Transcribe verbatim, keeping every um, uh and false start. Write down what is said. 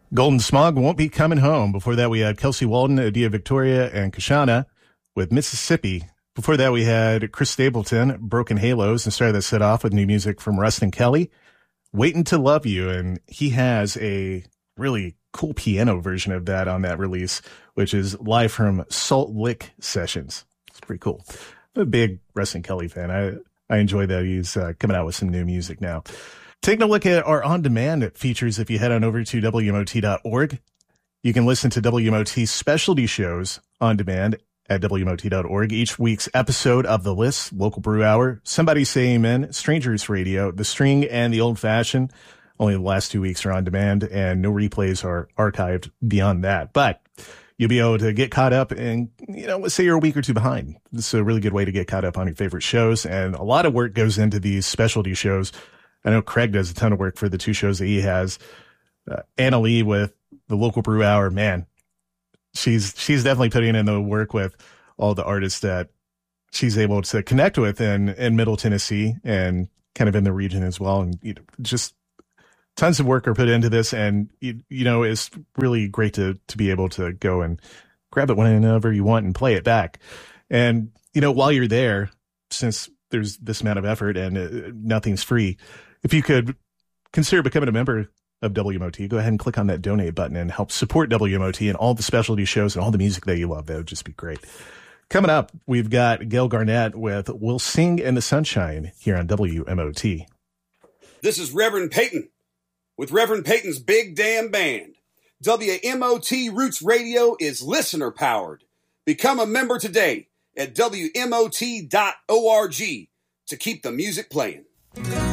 Golden Smog Won't Be Coming Home. Before that, we had Kelsey Walden, Adia Victoria, and Kashana with Mississippi. Before that, we had Chris Stapleton, Broken Halos, and started that set off with new music from Rustin Kelly, Waiting to Love You. And he has a really cool piano version of that on that release, which is live from Salt Lick Sessions. It's pretty cool. I'm a big Rustin Kelly fan. I, I enjoy that he's uh, coming out with some new music now. Taking a look at our on-demand features, if you head on over to W M O T dot org, you can listen to W M O T specialty shows on demand at W M O T dot org. Each week's episode of The List, Local Brew Hour, Somebody Say Amen, Strangers Radio, The String, and The Old Fashioned. Only the last two weeks are on demand, and no replays are archived beyond that. But you'll be able to get caught up and, you know, let's say you're a week or two behind. This is a really good way to get caught up on your favorite shows, and a lot of work goes into these specialty shows. I know Craig does a ton of work for the two shows that he has. Uh, Anna Lee with the Local Brew Hour, man, she's she's definitely putting in the work with all the artists that she's able to connect with in, in Middle Tennessee and kind of in the region as well. And you know, just tons of work are put into this, and you, you know, it's really great to to be able to go and grab it whenever you want and play it back. And you know, while you're there, since there's this amount of effort and uh, nothing's free, if you could consider becoming a member of W M O T, go ahead and click on that donate button and help support W M O T and all the specialty shows and all the music that you love. That would just be great. Coming up, we've got Gail Garnett with We'll Sing in the Sunshine here on W M O T. This is Reverend Peyton with Reverend Peyton's Big Damn Band. W M O T Roots Radio is listener powered. Become a member today at W M O T dot org to keep the music playing.